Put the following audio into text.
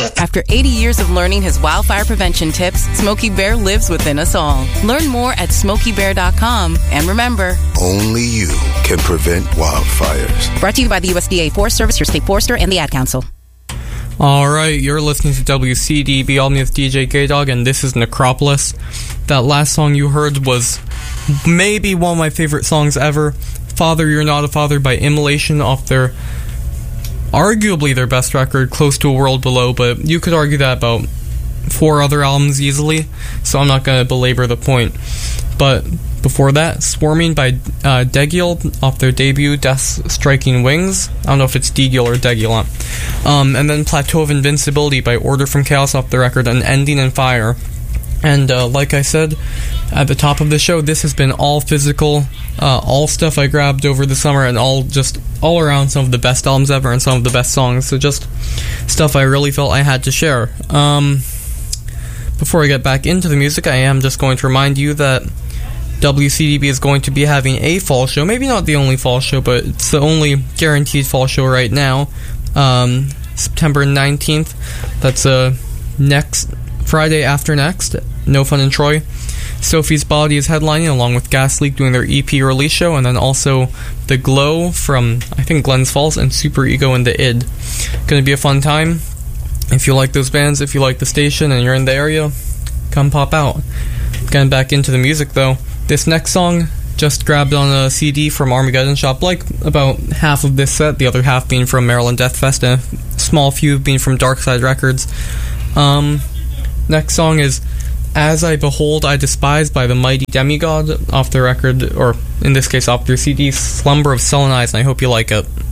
After 80 years of learning his wildfire prevention tips, Smokey Bear lives within us all. Learn more at SmokeyBear.com. And remember, only you can prevent wildfires. Brought to you by the USDA Forest Service, your state forester, and the Ad Council. Alright, you're listening to WCDB All Me with DJ K-Dog, and this is Necropolis. That last song you heard was maybe one of my favorite songs ever. Father, You're Not a Father by Immolation, off their, arguably their best record, Close to a World Below, but you could argue that about 4 other albums easily, so I'm not going to belabor the point. But before that, Swarming by Degil off their debut, Death's Striking Wings. I don't know if it's Degil or Degil. And then Plateau of Invincibility by Order from Chaos off the record, Unending in Fire. And like I said at the top of the show, this has been all physical, all stuff I grabbed over the summer, and all around some of the best albums ever and some of the best songs. So just stuff I really felt I had to share. Before I get back into the music, I am just going to remind you that WCDB is going to be having a fall show. Maybe not the only fall show, but it's the only guaranteed fall show right now. September 19th. That's next Friday after next. No Fun in Troy. Sophie's Body is headlining along with Gas Leak doing their EP release show, and then also The Glow from, I think, Glens Falls, and Super Ego and The Id. Gonna be a fun time. If you like those bands, if you like the station and you're in the area, come pop out. Getting back into the music though, this next song just grabbed on a CD from Armageddon Shop, like about half of this set, the other half being from Maryland Death Fest, and a small few being from Dark Side Records. Next song is As I Behold, I Despise by the Mighty Demigod off the record, or in this case off their CD, Slumber of Sullen Eyes, and I hope you like it.